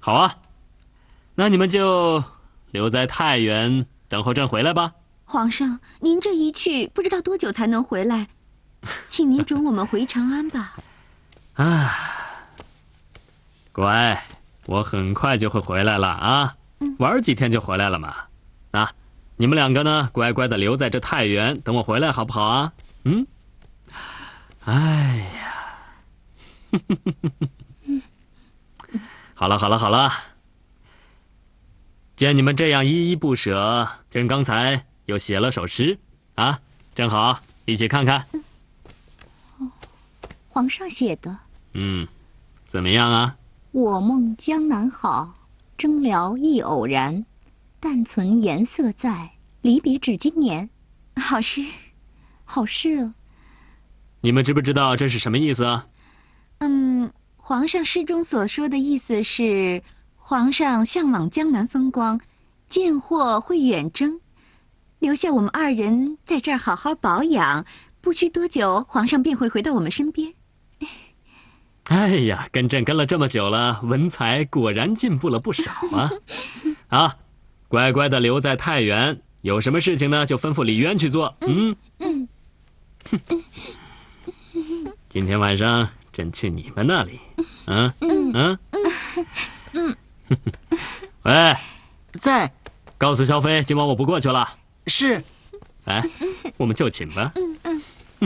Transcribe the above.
好啊，那你们就留在太原等候朕回来吧。 皇上，您这一去，不知道多久才能回来，请您准我们回长安吧。 乖，我很快就会回来了啊，玩几天就回来了嘛。啊，你们两个呢，乖乖的留在这太原等我回来，好不好啊？哎呀，好了好了好了，见你们这样依依不舍，朕刚才又写了首诗啊，正好一起看看。 皇上写的。 怎么样啊？ 我梦江南好，征辽亦偶然。但存颜色在，离别只今年。 好诗， 好诗啊！ 你们知不知道这是什么意思啊？ 皇上诗中所说的意思是，皇上向往江南风光，见货会远征，留下我们二人在这儿好好保养，不需多久，皇上便会回到我们身边。 哎呀，跟朕跟了这么久了，文采果然进步了不少啊！啊，乖乖的留在太原，有什么事情呢，就吩咐李渊去做。今天晚上朕去你们那里。喂， 在。 告诉萧妃，今晚我不过去了。 是。 来，我们就寝吧。